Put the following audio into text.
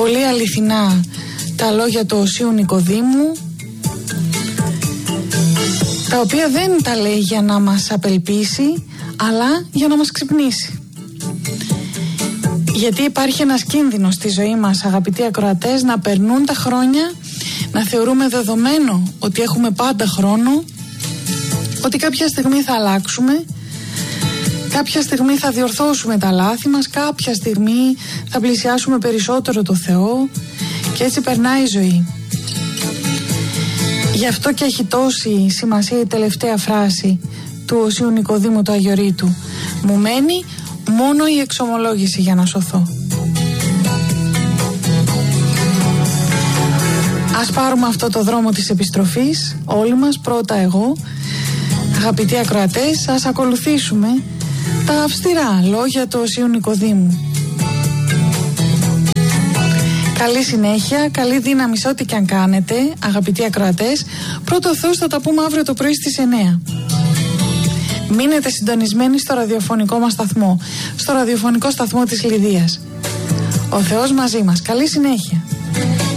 Πολύ αληθινά τα λόγια του Οσίου Νικοδήμου, τα οποία δεν τα λέει για να μας απελπίσει, αλλά για να μας ξυπνήσει. Γιατί υπάρχει ένας κίνδυνος στη ζωή μας, αγαπητοί ακροατές, να περνούν τα χρόνια, να θεωρούμε δεδομένο ότι έχουμε πάντα χρόνο, ότι κάποια στιγμή θα αλλάξουμε, κάποια στιγμή θα διορθώσουμε τα λάθη μας, κάποια στιγμή θα πλησιάσουμε περισσότερο το Θεό και έτσι περνάει η ζωή. Γι' αυτό και έχει τόση σημασία η τελευταία φράση του Οσίου Νικοδήμου του Αγιορείτου. Μου μένει μόνο η εξομολόγηση για να σωθώ. Ας πάρουμε αυτό το δρόμο της επιστροφής, όλοι μας, πρώτα εγώ. Αγαπητοί ακροατές, ας ακολουθήσουμε τα αυστηρά λόγια του Οσίου Νικοδήμου. Καλή συνέχεια, καλή δύναμη σε ό,τι και αν κάνετε, αγαπητοί ακροατές. Πρώτο Θεός, θα τα πούμε αύριο το πρωί στις 9. Μείνετε συντονισμένοι στο ραδιοφωνικό μας σταθμό, στο ραδιοφωνικό σταθμό της Λιδίας. Ο Θεός μαζί μας. Καλή συνέχεια.